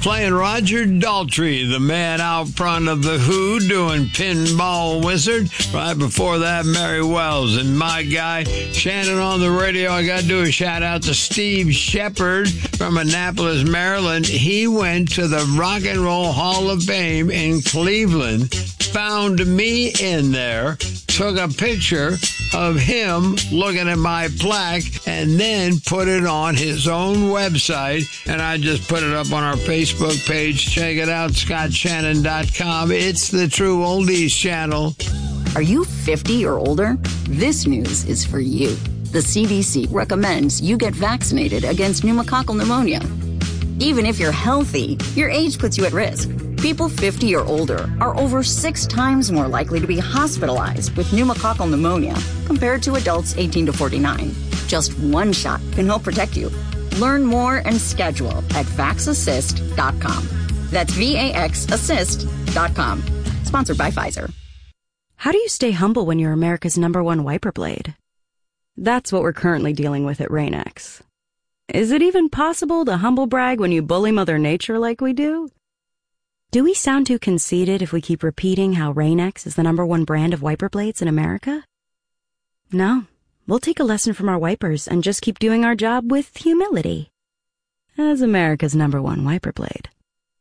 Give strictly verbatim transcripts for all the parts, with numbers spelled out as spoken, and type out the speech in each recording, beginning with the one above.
playing Roger Daltrey, the man out front of The Who, doing Pinball Wizard. Right before that, Mary Wells. And my guy, Shannon on the radio, I got to do a shout out to Steve Shepard from Annapolis, Maryland. He went to the Rock and Roll Hall of Fame in Cleveland, found me in there, took a picture of him looking at my plaque, and then put it on his own website. And I just put it up on our Facebook page. Check it out, scott shannon dot com. It's the True Oldies channel. Are you fifty or older? This news is for you. The C D C recommends you get vaccinated against pneumococcal pneumonia. Even if you're healthy, your age puts you at risk. People fifty or older are over six times more likely to be hospitalized with pneumococcal pneumonia compared to adults eighteen to forty-nine. Just one shot can help protect you. Learn more and schedule at vax assist dot com. That's V A X assist dot com. Sponsored by Pfizer. How do you stay humble when you're America's number one wiper blade? That's what we're currently dealing with at Rain-X. Is it even possible to humble brag when you bully Mother Nature like we do? Do we sound too conceited if we keep repeating how Rain-X is the number one brand of wiper blades in America? No, we'll take a lesson from our wipers and just keep doing our job with humility. As America's number one wiper blade.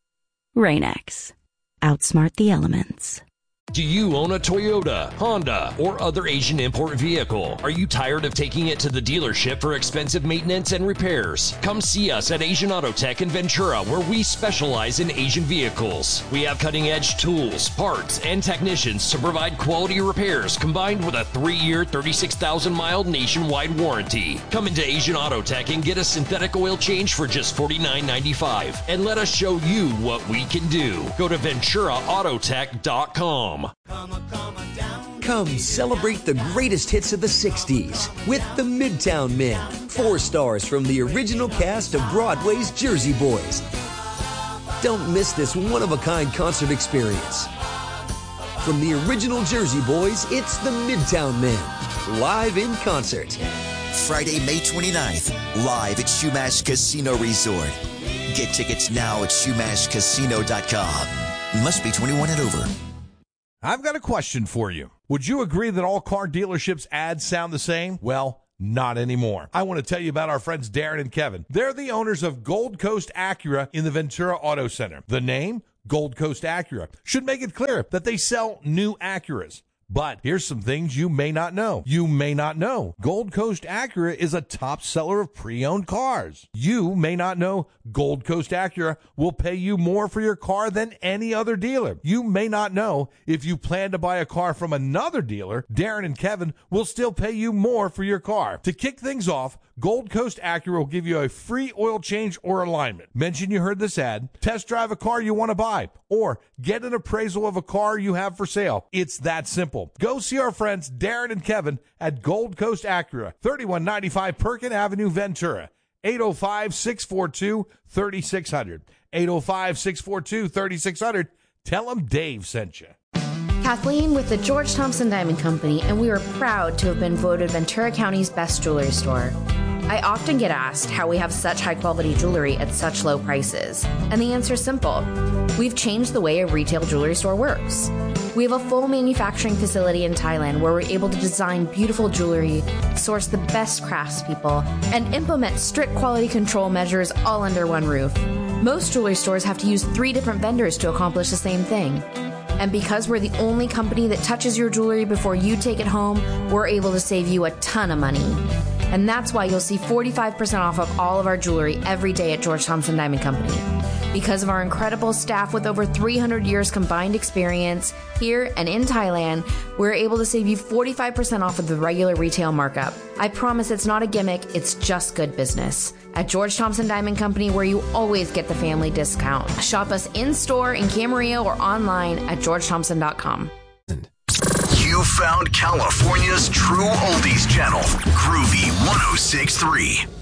Rain-X. Outsmart the elements. Do you own a Toyota, Honda, or other Asian import vehicle? Are you tired of taking it to the dealership for expensive maintenance and repairs? Come see us at Asian Auto Tech in Ventura, where we specialize in Asian vehicles. We have cutting-edge tools, parts, and technicians to provide quality repairs combined with a three-year, thirty-six thousand mile nationwide warranty. Come into Asian Auto Tech and get a synthetic oil change for just forty-nine ninety-five, and let us show you what we can do. Go to ventura autotech dot com. Come celebrate the greatest hits of the sixties with the Midtown Men. Four stars from the original cast of Broadway's Jersey Boys. Don't miss this one-of-a-kind concert experience. From the original Jersey Boys, it's the Midtown Men, live in concert. Friday, May twenty-ninth, live at Shumash Casino Resort. Get tickets now at shumash casino dot com. Must be twenty-one and over. I've got a question for you. Would you agree that all car dealerships' ads sound the same? Well, not anymore. I want to tell you about our friends Darren and Kevin. They're the owners of Gold Coast Acura in the Ventura Auto Center. The name, Gold Coast Acura, should make it clear that they sell new Acuras. But here's some things you may not know. You may not know Gold Coast Acura is a top seller of pre-owned cars. You may not know Gold Coast Acura will pay you more for your car than any other dealer. You may not know if you plan to buy a car from another dealer, Darren and Kevin will still pay you more for your car. To kick things off, Gold Coast Acura will give you a free oil change or alignment. Mention you heard this ad, test drive a car you want to buy, or get an appraisal of a car you have for sale. It's that simple. Go see our friends Darren and Kevin at Gold Coast Acura, thirty-one ninety-five Perkin Avenue, Ventura. eight oh five, six four two, three six zero zero. eight oh five, six four two, three six zero zero. Tell them Dave sent you. Kathleen with the George Thompson Diamond Company, and we are proud to have been voted Ventura County's best jewelry store. I often get asked how we have such high-quality jewelry at such low prices, and the answer is simple. We've changed the way a retail jewelry store works. We have a full manufacturing facility in Thailand where we're able to design beautiful jewelry, source the best craftspeople, and implement strict quality control measures all under one roof. Most jewelry stores have to use three different vendors to accomplish the same thing. And because we're the only company that touches your jewelry before you take it home, we're able to save you a ton of money. And that's why you'll see forty-five percent off of all of our jewelry every day at George Thompson Diamond Company. Because of our incredible staff with over three hundred years combined experience here and in Thailand, we're able to save you forty-five percent off of the regular retail markup. I promise it's not a gimmick, it's just good business. At George Thompson Diamond Company, where you always get the family discount. Shop us in-store in Camarillo or online at george thompson dot com. You found California's True Oldies channel, Groovy one oh six point three.